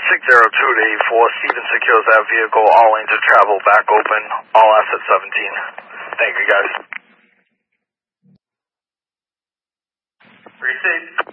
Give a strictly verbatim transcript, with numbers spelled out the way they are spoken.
six zero two to eight four, Steven secures that vehicle, all lanes of travel back open, all assets seventeen. Thank you guys. Receive.